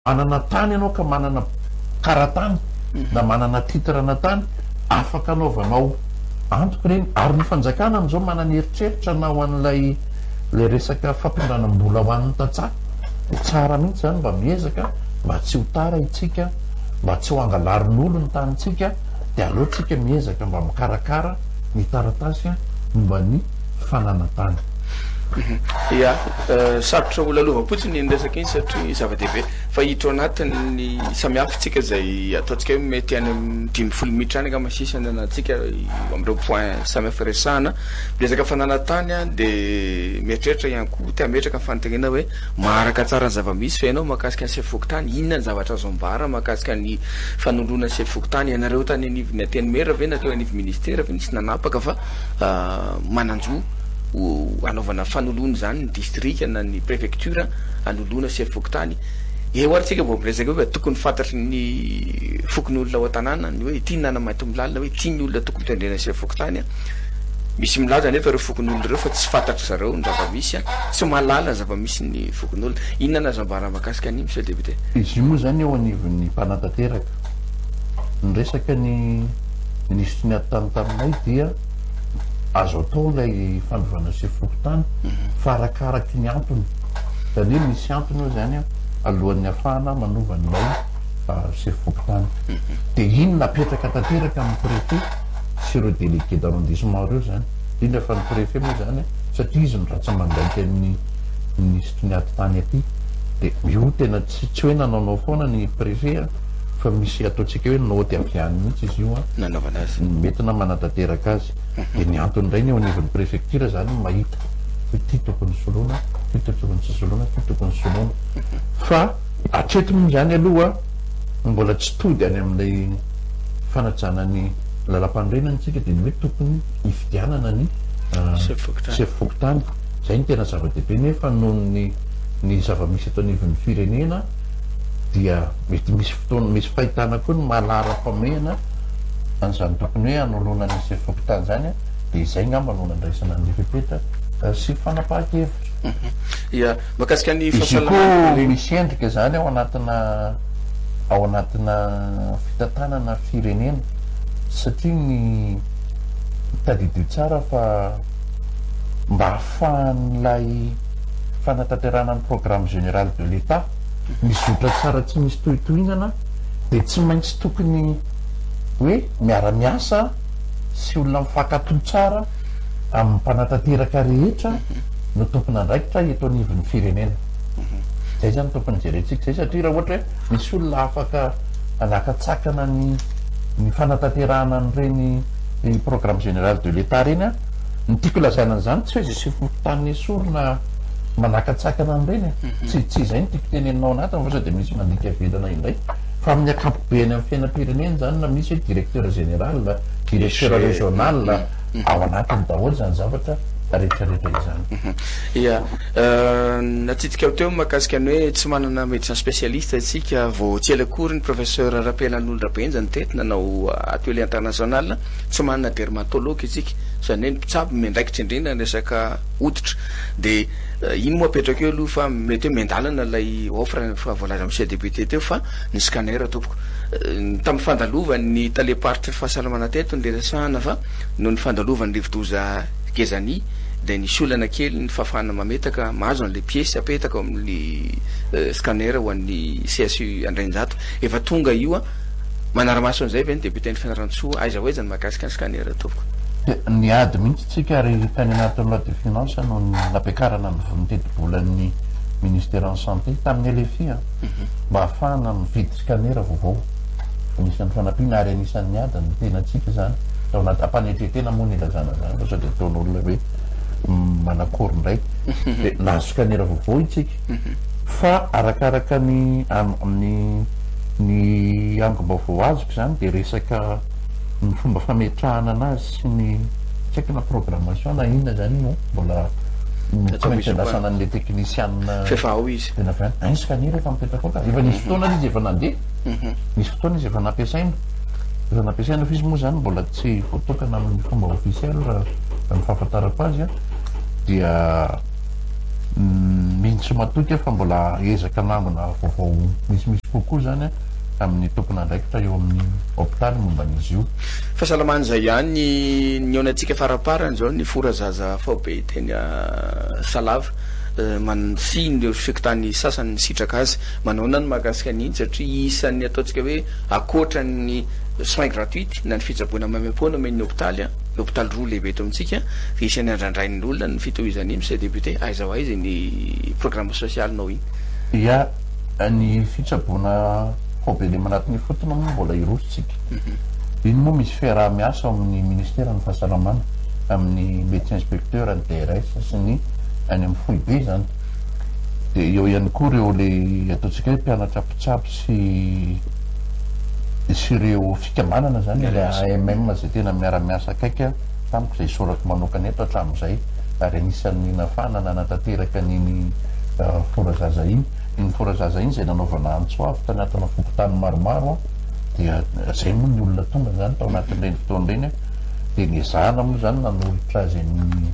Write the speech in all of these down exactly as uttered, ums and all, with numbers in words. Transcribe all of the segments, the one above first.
manana tany ianao ka manana karatany na manana titrana tany afaka anaovanao antoko reny ary ny fanjakana am'izao manana eritreritra na ho an'lay le resaka fampindranam-bola ho an'ny tatsaha tsara mihitsy zany mba miezaka mba tsy ho tara itsika mba tsy ho angalarin'olo ny tanytsika de aleotsika miezaka mba mikarakara ny taratasy momba ny fananatany. Ya sarotra olo alovam-potsiny ny resaka iny satria zava-dehibe fa hiditra ao anatin'ny samihafatsika zay ataotsika hoe mety any amin'ny dimy folo minitra any nga masisa ananatsika am'ireo point samihafa resahana resaka fananatany a de mieritreritra ihany koa te ametraka ny fanontaniana hoe maharaka tsara ny zava-misy fa ianao mahakasika ny sefokotany inona ny zavatra azo ambara mahakasika ny fanoloana ny sefokotany ianareo tany anivony ateny mera ve nateo anivy ministera fa nisy nanapaka fa mananjo anaovana fanoloana zany ny district na ny préfecture anoloana sefokotany eo ary tsika mbo miresaka hoe tokony fantatry ny fokon'olona ao an-tanàna ny hoe ity nana mainty milalina hoe tia ny olona tokony tendrena sefokotany a misy milaza nefa ireo fokon'olona reo fa tsy fantatry zareo ny zava-misy a tsy malala zava-misy ny fokon'olona inona nazo ambara mahakasika any monsieur le député. Izy io moa zany eo anivon'ny mpanantanteraka ny resaka ny ministry ny atany taminay dia azo atao lay fanovana sefokotany fa arakaraky ny antony zany hoe misy antony eo zany a alohan'ny afahana manova nylay sefokotany de iny napetraka tanteraka amin'ny préfet sy ireo délégué d'arrondissement reo zany indra fa ny préfet moa zany satria izy ny ratsy mandaika amin'ny ministry ny atitany aty de io tena tsy tsy hoe nanaonao foana ny préfet fa misy ataotsika hoe noty avy any mihitsy izy io a nanaovana azy mety na manantanteraka azy de ny antony ray ny eo anivon'ny préfecture zany mahita hoe ty tokony soloana ty tokony tsy soloana ty tokony soloana fa atreto moa zany aloha mbola tsy tody any amin'ilay fanajanany lalam-panorenantsika de ny hoe tokony hifidianana ny sefokotany zay ny tena zava-dehibe nefa noho ny ny zava-misy eto anivon'ny firenena dia mety misy fotoana misy fahitana koa ny malaram-pamehana an'izany tokony hoe anoloana ny sefokotany zany a de izay ngamba no nandraisana ny fepetra sy fanapaha-kevitra. Ya mahakasika ny fahasalamana izy misy endrika zany ao anatina ao anatina fitantanana firenena satria ny tadidio tsara fa mba ahafahan'lay fanatanterana ny programme général de l'état mizotra tsara tsy misy tohitohinana de tsy maintsy tokony hoe miara-miasa sy olona mifankatoy tsara amin'ny mpanatanteraka rehetra no tompony andraikitra eto anivon'ny firenena zay zany tokony jerentsika zay satria raha ohatra hoe misy olona afaka anakatsakana ny ny fanatanterahana n'ireny programme général de l'état reny a ny tiako lazana an'izany tsy hoe zay sefokotany esorona manakatsakana an'ireny tsy tsy zay ny tiako teneninao anatiny fa sao de misy mandika velana indray fa amin'ny akapobeany amin'ny fiainam-pirenena zany na misy hoe directeur général directeur régional ao anatiny daholo zany zavatra rehetrarehetra izany. Ya natsitsika ao teo mahakasika ny hoe tsy manana médecin spécialiste atsika vao tsy ela akory ny professeur Rapelan'olo Rabenjany tety nanao atelier international tsy manana dermatologue itsika zany hoe mpitsabo miandraikitra indrindra resaka hoditra de iny moa apetraka eo aloha fa mety hoe miandalana lay offre fa voalaza monsieur député teo fa ny scanner tompoko tamin'ny fandalovany taleparitra fahasalamana teto ny resahana fa no ny fandalovany rivodoza gezany de nisy olana kely ny fafana mametaka mahazo an'le piesy apetaka amin'ny scanner ho an'ny C S U Andrinjato efa tonga io a manaramaso an'izay ve ny député ny Fianarantsoa aiza hoe zany mahakasika ny scanner tompoko ny ady mihitsy tsika ary tany anatin'ny loi de finance no napiakarana ny voniteti-bolan'ny ministère en santé tamin'ny L F I a mba ahafahana mividy scanner vaovao anisan'ny fanampiana ary anisan'ny ady ny tenatsika zany ao anaty ampanetretena moa ny ilazana zany fa sao de ataon'olona hoe manakory ndraiky de nahazo scanner vaovao itsika fa arakaraka ny amin'ny ny angom-baovao azoko zany de resaka ny fomba fametrahana anazy sy ny tsy haiko na programmation na inona zany no mbola tsy maintsy andasana an'le technicien fefa ao izy tena fa any scanner efa mipetraka ao ka efa nisy fotoana izy efa nandeha nisy fotoana izy efa nampiasaina efa nampiasaina fa izy moa zany mbola tsy voatokana amin'ny fomba officiel raha ny fahafantarako azy a dia mihitsy matoky fa mbola ezaka nangona vaovao misimisy kokoa zany amin'ny tompona andraikitra eo amin'ny hôpitaly momba an'izy io fahasalamana zay ihany ny onantsika faraparany zao ny fora zaza faobe teny salava mansiny reo fikotany sasany sitraka azy manaona ny mahakasika an'iny satria isan'ny ataontsika hoe akoatran'ny soins gratuite na ny fitsaboana mamam-pona amin'ny hôpitaly hôpitaly roa lehibe eto amintsika dia isan'ny andrandrain'ny olona ny fitohizany monsieur député aizao aizy ny programme social nao iny ia ny fitsaboana faobe le manatiny fotona moa mbola irositsika iny moa misy fiaraha-miasa amin'ny ministère ny fahasalamana amin'ny médecin inspecteur ny D R S sy ny any amin'ny foibe zany dia eo ihany koa reo le ataontsika hoe mpianatra mpitsabo sy sy ireo fikamanana zany le A M M zay tena miara-miasa akaika tamiko zay sorako manokana eto hatramin'izay ary anisan'ny nafana nanatanteraka n'iny forazaza iny iny forazaza iny zay nanaovana antsoavy tanatina fokotany maromaro dia zay moa ny olona tonga zany tao anatin'ireny fotoan'ireny dia ny zana moa zany nanolotra azy ny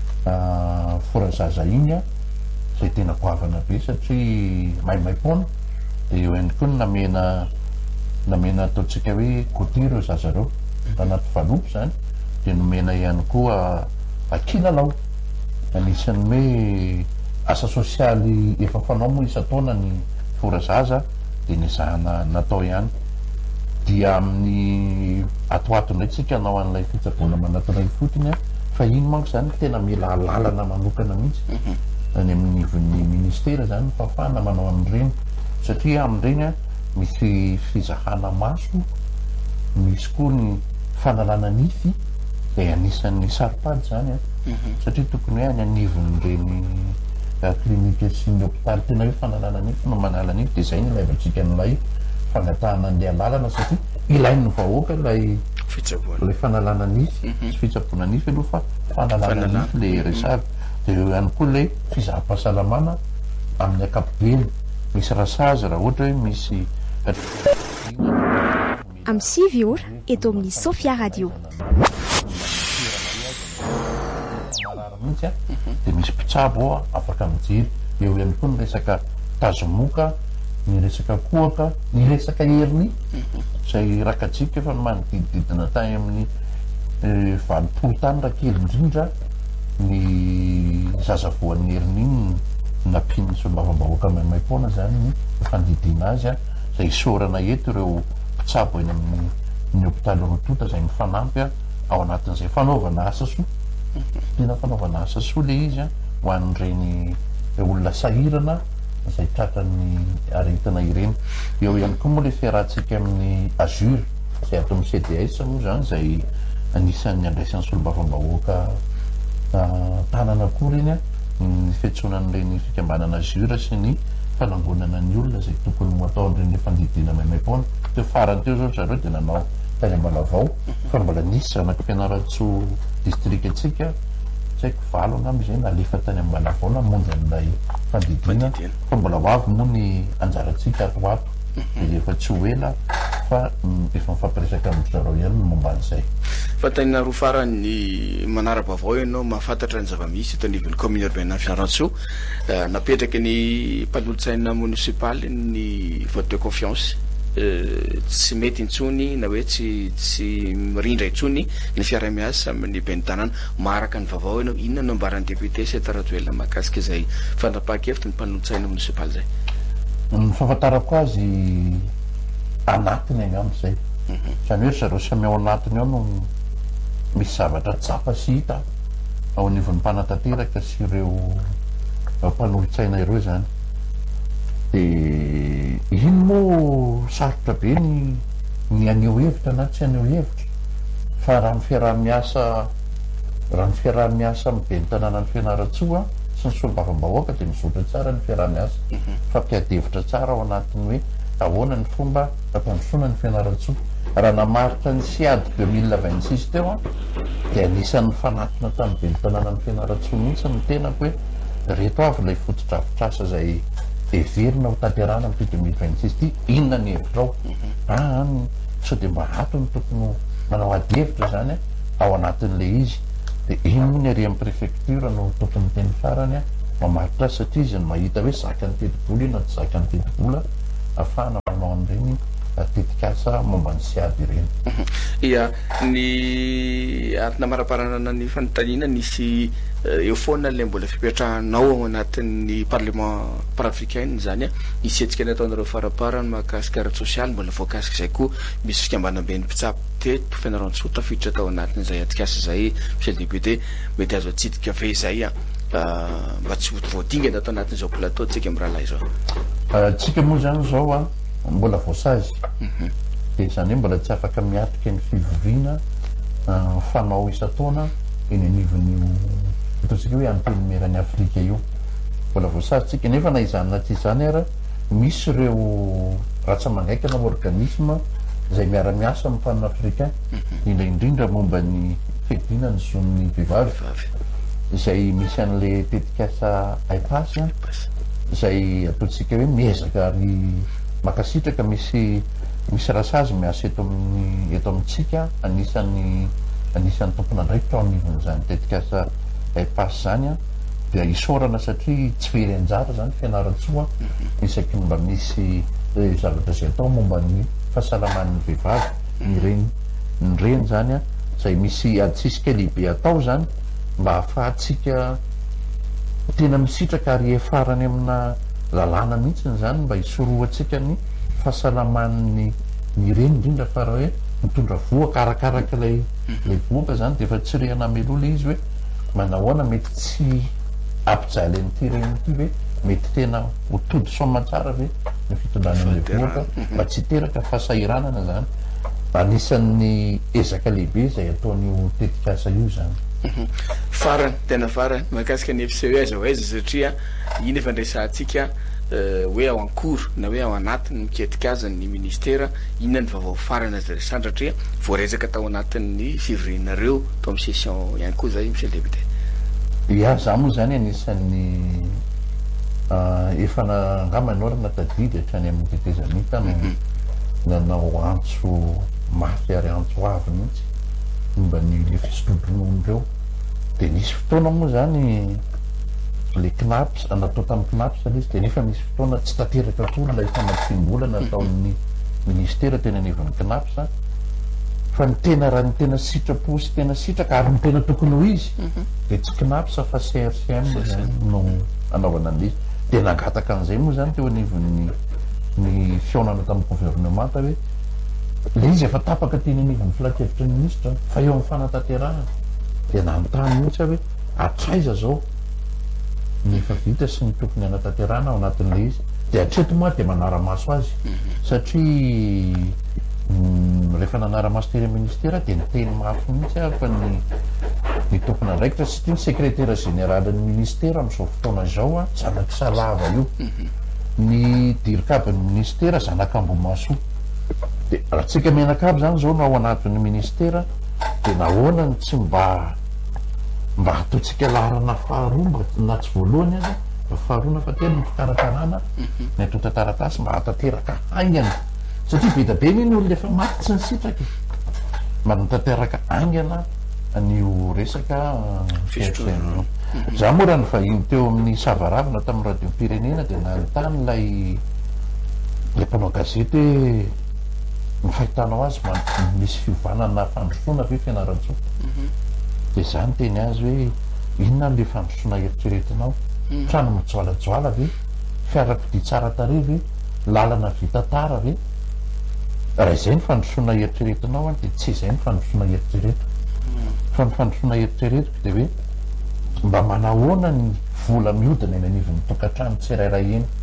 forazaza iny a zay tena goavana be satria maimaimpoana dia eo ihany koa ny namena namena ataontsika hoe côté reo zazareo tanaty valopy zany dia nomena ihany koa akilalao anisan'ny hoe asa sosialy efa fanao moa isa-taona ny forazaza dia ny zahana natao ihany dia amin'ny atoato indray tsika anao an'ilay fitsaboana manatinay fotony a fa iny manko zany tena mila lalana manokana mihitsy any amin'ny von'ny ministera zany fafana manao amin'ireny satria amin'ireny a misy fizahana maso misy koa ny fanalana nify dia anisan'ny saripady zany a satria tokony hoe any anivon'ireny klinika sy ny hôpitaly tena hoe fanalana nify no manala nify dia zay ny ilaivantsika n'ilay fangatahana andeha lalana satria ilain'ny vahoaka lay lay fanalana nify sy fitsaboana nify aloha fa fanalana nify le resavy dia eo ihany koa lay fizaham-pahasalamana amin'ny akapobeny misy rasazy raha ohatra hoe misy amin'ny sivy ora eto amin'ny Sofia Radio mihitsy a dia misy mpitsabo a afaka mijery eo ihany koa ny resaka tazomoka ny resaka kohaka ny resaka heriny zay rakatsika efa manodidididina tany amin'ny valopolo tany raha kely indrindra ny zazavoan'ny heriny iny nampiny solmbavambahoaka maimaimpoana zany ny fandidiana azy a zay isorana eto ireo mpitsabo eny amin'ny ny hôpitaly rotota zay mifanampy a ao anatin'izay fanaovana asa soa tena fanaovana asa soa le izy a ho an'ireny olona sahirana zay tratrany aretina ireny eo ihany koa moa le fiarahantsika amin'ny azur zay ato amin'ny C D S moa zany zay anisan'ny andraisan'ny solmbavambahoaka tanana koa reny a ny fiantsonan'ireny fikambanana azur sy ny fanangonana ny olona zay tokony mo atao an'ireny le fandidiana maimaimpoana teo farany teo zao zareo dia nanao tany ambalavao fa mbola nisy zanaka mpianaratso district atsika tsy haiko valo angamba izay nalefa tany ambalavao namonjy an'ilay fandidiana fa mbola ho avy moa ny anjaratsika ato ato dia efa tsy ho ela fa efa mifampiresaka amin'ny zareo ihany no momba an'izay fa tany naroa farany manara-bavao ianao mahafantatra ny zava-misy eto anivon'ny commune urbaine Fianarantsoa napetraky ny mpanontsaina municipaly ny vote de confiance tsy mety intsony na hoe tsy tsy mirindra intsony ny fiara-miasa amin'ny ben'ny tanàna maraka ny vavao ianao inona no ambaran'ny député sy taratoelona mahakasika izay fandrapaha-kevitra ny mpanontsaina municipaly zay ny fahafantarako azy anatiny angamba zay zany hoe zareo samy ao anatiny ao no misy zavatra tsapa sy hita ao anivon'ny mpanatanteraka sy ireo mpanolontsaina ireo zany dia iny moa sarotra be ny ny aneo hevitra na tsy aneo hevitra fa raha ny fiaraha-miasa raha ny fiaraha-miasa mibeny tanàna ny Fianaratsoa sy ny solmbavambahoaka dia mizotra tsara ny fiaraha-miasa fa mpiadevitra tsara ao anatiny hoe ahoana ny fomba ampandrosoana ny Fianaratsoa raha namaritra ny siady deux mille vingt-six teo a dia anisan'ny fanatina tamin'ny ben'ny tanàna ny Fianaratsoa mihitsy ny tenako hoe reto avy ilay fotodrafitrasa zay everina ho tanterana amin'ny deux mille vingt-six ty inona ny hevitrao a sao dia mba ato ny tokony manao adihevitra zany a ao anatin'le izy dia iny moa ny ary amin'ny préfecture no tokony teny farany a mamaritra satria izy ny mahita hoe zaka ny tetibola ina tsy zaka ny tetibola ahafahana manao an'ireny tetikasa momba ny siady ireny. Ia ny atina maraparanana ny fanontaniana nisy eo foana le mbola fipetrahanao ao anatin'ny parlement panafricain zany a nisy hetsika nataonareo faraparany mahakasika ara sosialy mbola voakasika izay koa misy fikambanam-ben'ny mpitsabo teto fianaran-tsoa tafiditra tao anatin'izay atikasa izay monsieur le député mety azo atsidika ve izay a mba tsy voadingana atao anatin'izao plateau tsika am'rahalahy zao. Tsika moa zany zao a mbola voasazy de zany hoe mbola tsy afaka miatrika ny fivoriana fanao isa-taona eny anivon'io ataontsika hoe antenimeran'ny Afrika io mbola voasazy tsika nefa na izany na tsy izany ara misy ireo ratsamangaiky na organisme izay miara-miasa amin'ny tany africain indra indrindra momba ny fidina ny zon'ny vehivavy izay misy an'le tetikasa aipasy izay ataontsika hoe miezaka ary makasitraka misy misy rasazy miasa eto amin'ny eto amintsika anisan'ny anisan'ny tompona ndraikitra ao anivon'izany tetikasa aipasy zany a dia isorana satria tsy very anjara zany fianaran-tsoa isaky mba misy zavatra izay atao momba ny fahasalaman'ny vehivavy nyreny nyreny zany a izay misy atsisika lehibe atao zany mba ahafahantsika tena misitraka ary efarany amina lalàna mihitsiny zany mba hisoroatsika ny fahasalaman'ny nyreny indrindra fa raha hoe mitondra voaka arakaraka lay lay voaka zany de efa tsy rehana melolo izy hoe manahoana mety tsy ampijaly an'ity reny ity hoe mety tena hotody somatsara ve ny fitondranan'le voaka mba tsy teraka fahasahiranana zany anisan'ny ezaka lehibe izay ataon'io tetikasa io zany. Farany tena farany mahakasika ny F C E aiza ho aiza satria iny efa ndraisantsika hoe ao ankory na hoe ao anatiny miketika aza ny ministera inona ny vaovao farany azy resany satria voaresaka tao anatin'ny fivorianareo tao amin'ny session ihany koa zay monsieur le député. Ia za moa zany anisan'ny efa nangamba norana tadidy hatrany amin'ny tetezamita no nanao antso mafy ary antso avy mihitsy momba ny le fisotrononoreo de nisy fotoana moa zany le knaps natao tamin'ny knaps izy de nefa misy fotoana tsy tanteraka akory lay famaditsim-bola nataon'ny ministera tena anivon'ny knaps fa ny tena raha ny tena sitrapo sy tena sitraka ary ny tena tokony ho izy de tsy knaps fa C R C M zany no anaovana an'izy de nangataka an'izay moa zany teo anivon'ny ny fionana tamin'ny gouvernemanta hoe le izy efa tapaka teny anivon'ny filakevitry ny ministra fa eo amin'ny fanatanterahana de nanontany mihitsy hoe atraiza zao nefa vita sy ny tokony anatanterahana ao anatin'le izy de atreto moa de manara-maso azy satria rehefa nanara-maso tery ministera de niteny mafy mihitsy a fa ny ny tompona ndraikitra satria ny secrétaire généralin'ny ministera am'izao fotoana zao a zanaky salava io ny dirikabin'ny ministera zanak'Ambomaso de raha tsika menakavy zany zao no ao anatin'ny ministera de nahoana ny tsy mba mba ataontsika larana faharoa mba na tsy voalohany azy fa faharoa na fa telo ny fikarakarana ny atao tantaratasy mba hatateraka haingana satria be da be miny olona efa maty tsy nisitraka mba nitateraka haingana an'io resaka fisotroana za moa raha ny vahiny teo amin'ny savaravina tamin'ny radio-pirenena de nanontany lay le mpanao gazety hoe ny fahitanao azy ma misy fiovanana fandrosoana ve fianaran-tsoa de zany teny azy hoe inona n'le fandrosoana eritreretinao trano mijoalajoala ve fiarakodia tsara tare ve lalana vita tara ve raha izay ny fandrosoana eritreretinao a de tsy izay ny fandrosoana eritrereto fa ny fandrosoana eritreretiko de hoe mba manahoana ny vola miodina eny anivon'ny tokantrano tsirairay eny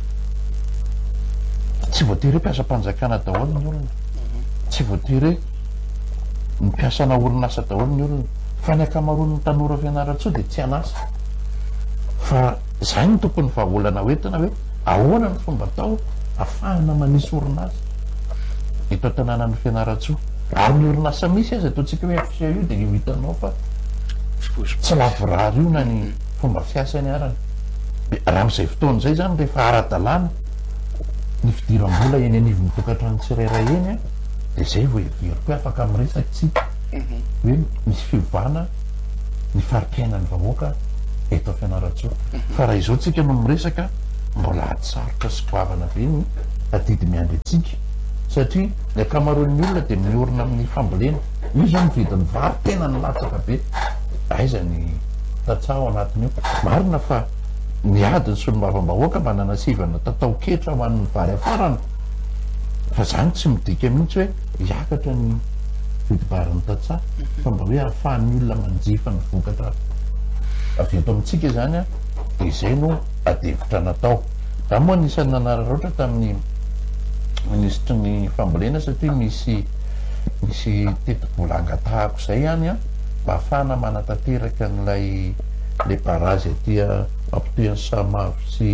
tsy voatery hoe mpiasa-panjakana daholo ny olona tsy voatery hoe mpiasana orinasa daholo ny olona fa ny akamaroan'ny tanora fianaran-tsoa de tsy anasa fa zay ny tokony vahaolana hoentina hoe ahoana ny fomba atao ahafahana manisy orinasa eto an-tanànan'ny fianaran-tsoa ary ny orinasa misy azy ataontsika hoe afisia io de io hitanao fa tsy lavorary io na ny fomba fiasany arany raha am'izay fotoana zay zany rehefa ara-dalàna ny fidiram-bola eny anivon'ny tokantrano tsirairay eny a de zay vo everiko hoe afaka miresaky tsika hoe misy fiovana ny fari-piainany vahoaka eto fianaratsoa fa raha izao tsika no miresaka mbola atsarotra sy goavana be ny adidy miandry atsika satria ny akamaroan'ny olona dia miorina amin'ny fambolena io zao mividiny vary tena ny latsaka be aiza ny tatsaha ao anatiny io marina fa miadiny solombavam-bahoaka mba nanasivana tatao ketra ho an'ny vary afarana fa zany tsy midika mihitsy hoe hiakatra ny vidibariny tatsaha fa mba hoe ahafahan'ny olona manjifa ny vokatra avy eto amintsika zany a dia izay no adevitra natao za moa anisan'ny nanararoatra tamin'ny ministry ny fambolena satria misy misy teti-bola angatahako izay ihany a mba ahafahana manatanteraka n'ilay le barazy atya ampitoy ny samavy sy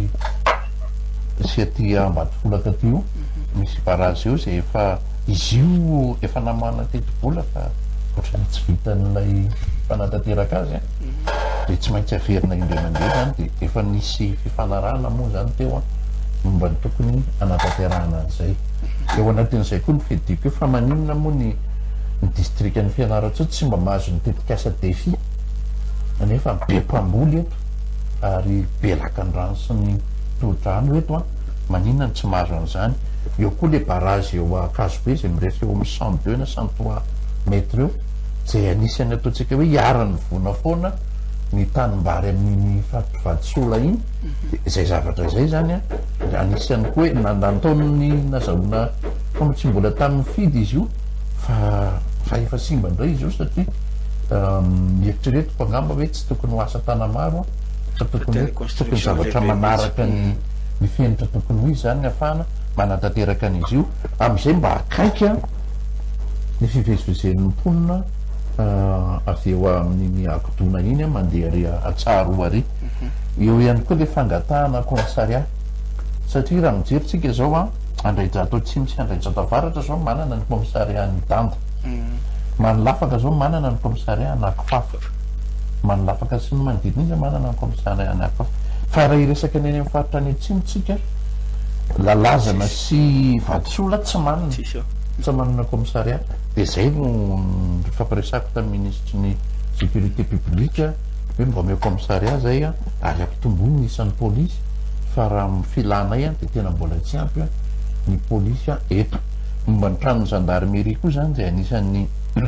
sy aty ambatofolaka ty io misy barazy io zay efa izy io efa namana teti-bola fa ohatrany tsy vitan'ilay fanatanteraka azy a dia tsy maintsy averina indray mandeha zany dia efa nisy fifanarahana moa zany teo a momba ny tokony anatanterahana an'izay eo anatin'izay koa ny fidiko io fa maninona moa ny ny distrika ny fianaratsoa tsy mba mahazo ny tetikasa defi nefa be mpamboly eto ary be lakan-drano sy ny tohodrano eto a maninona ny tsy mahazo an'izany eo koa le barazy eo akazobe zay mirefa eo amin'ny cent deux na cent trois metre eo zay anisany ataontsika hoe hiarany vona foana ny tanimbary amin'iny fatovadysola iny zay zavatra izay zany a anisany koa hoe nanataony nazahoana fomba tsy mbola tamin'ny fidy izy io fa fa efa simba indray izy io satria mieritrretiko angamba hoe tsy tokony ho asa tanamaro fa tokony tokony zavatra manaraka ny ny fenitra tokony ho izy zany ny afahana manatanteraka an'izy io am'izay mba akaiky a ny fivezivezen'ny mponina avy eo amin'ny akodona iny a mandeha ary atsaro ary eo ihany koa le fangatahana komisaria satria raha mijerytsika zao a andraijato atsimy sy andraijato avaratra zao manana ny komisaria ny danda manilafaka zao manana ny komisaria anakifafa manilafaka sy ny manodidina izy manana ny komisaria anakifafa fa raha iresaka ny any amin'ny faritra any atsimytsika lalazana sy vadisola tsy manana tsy manana komisaria dia zay no fampiresako tamin'ny ministre ny sécurité publique hoe mba omeo komisaria zay a ary ampitomboiny isan'ny polisy fa raha my filanay a dia tena mbola tsy ampy a ny polisy a eto momba ny tranony gendarmerie koa zany zay anisan'ny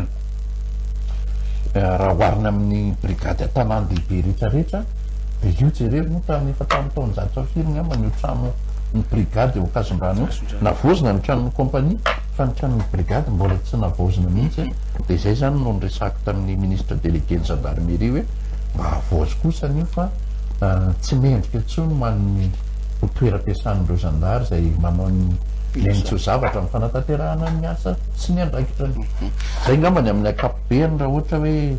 raha hoarina amin'ny brigady an-tanàny lehibe rehetrarehetra dia io jerevino tamin'ny efa tamin'ny taonjato safiriny ama ny trano ny brigady eo akazondrano io navozina ny tranon'ny compagnie fa ny tranon'ny brigady mbola tsy navozina mihitsy dia izay zany no nyresako tamin'ny ministre délégué ny gendarmerie hoe mba havozy kosany io fa tsy mendrika tsony man'ny ho toeram-piasan'ireo zandary zay manao ny nenitso zavatra amin'ny fanatanterahana ny asa sy ny andraikitrany zay ngambany amin'ny akapobeany raha ohatra hoe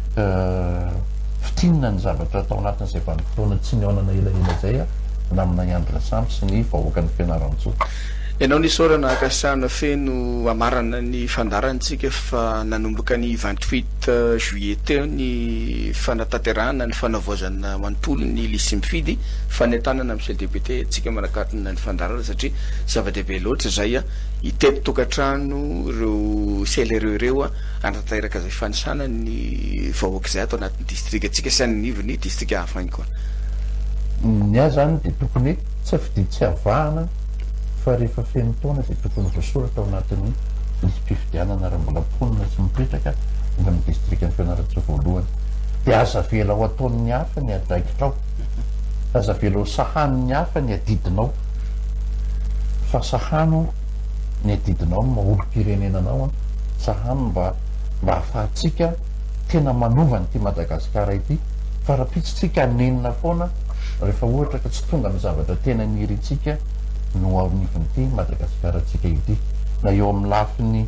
fitinina ny zavatra atao anatin'izay vanim-potoana tsy niaonana elaela zay a na amina andra samby sy ny vahoaka ny fianarantsika ianao nisy orana akasana feno amarana ny fandarantsika fa nanomboka ny vingt-huit juillet teo ny fanatanterahana ny fanavozana manontolo ny lycée mifidy fa ny tanana monsieur le député tsika manakatina ny fandarana satria zava-dehibe loatra zay a itety tokantrano reo selereo ireo a anatanteraka zay fanisana ny vahoaka zay atao anatin'ny distrika atsika sy annivo ny distrika hafa any koa ny azy zany dia tokony hoe tsy afidy tsy avahana fa rehefa feno taona zay tokony voasoratra ao anatin'ny lisym-pifidianana raha mbola mponina sy mipetraka eny amin'ny distrika ny fianaratsoa voalohany dia aza vela ho ataon'ny hafa ny adraikitrao aza vela ho sahan'ny hafa ny adidinao fa sahano ny adidinao ny maolo-pirenenanao a sahano mba mba hahafahatsika tena manova ny ty madagasikara ity fa raha pitsitsika anenina foana rehefa ohatra ka tsy tonga ny zavatra tena niritsika no aonivonyity madagasikara tsika ity na eo amin'ny lafiny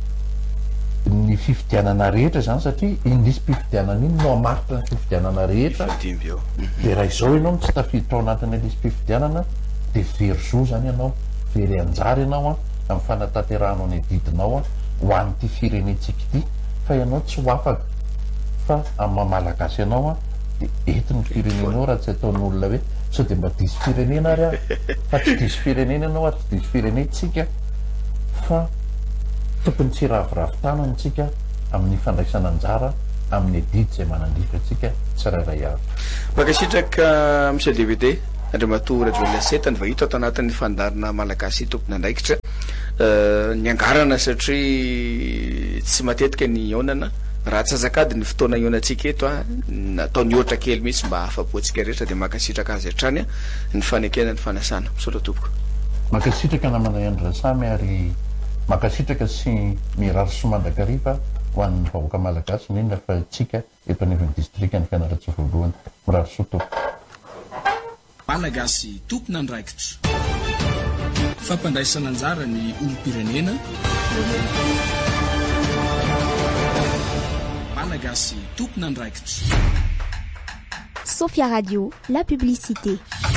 ny fifidianana rehetra zany satria indisy mpifidianana iny no amaritra ny fifidianana rehetra dia raha izao ianao no tsy tafiditra ao anatin'ny indisy mpifidianana dia veryzo zany ianao very anjary ianao a amin'ny fanatanterahano any adidinao a ho an'ity firenetsika ity fa ianao tsy ho afaka fa amin'ny malagasy ianao a dia etiny firenenao raha tsy ataon'olona hoe so dia mba disy firenena ary a fa tsy disy firenena ianao ary tsy disy firenetsika fa tokony tsy rahaviravitanany tsika amin'ny fandraisana anjara amin'ny didy zay manandrify atsika tsirairay avy. Makasitraka monsieur D V D Andriamatoa Rajolina vahito ato anatin'ny fandarina malagasy tompona andraikitra ny angarana satria tsy matetika ny ionana raha tsy azakady ny fotoana ionantsika eto a nataony ohatra kely mihitsy mba afapoantsika rehetra dia makasitraka azy hatrany ny fanekena ny fanasana misaotra tompoko. Makasitraka namana Andra Samy ary makasitraka sy mirary somandrakariva ho an'ny vahoaka malagasy indrindra fa tsika eto anivon'ny distrika ny Fianarantsoa voalohany mirary soa tompoko. Malagasy tompona andraikitra fampandraisana anjara ny olom-pirenena. Malagasy tompona andraikitra. Sophia Radio, la publicité.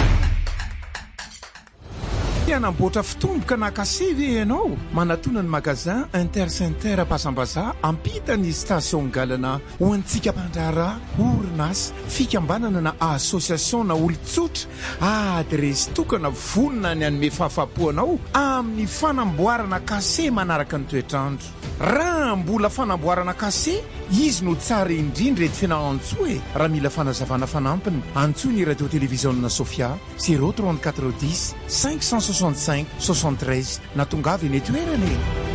Anamboatra fitomboka nakasivy ianao manatona ny magazin Intercenter Pasambaza ampita ny station galana ho antsika mpandrara orinasa fikambanana na association na olon-tsotra adresy tokana vonona ny anome fahafapoanao amin'ny fanamboarana kase manaraka ny toetrandro. Raha mbola fanamboarana kase izy no tsara indrindra eto fianao-antsoa e. Raha mila fanazavana fanampiny antsoa ny radio télévision Sophia zéro trente-quatre dix cinq cent soixante-cinq soixante-treize na tongavy ny toerana.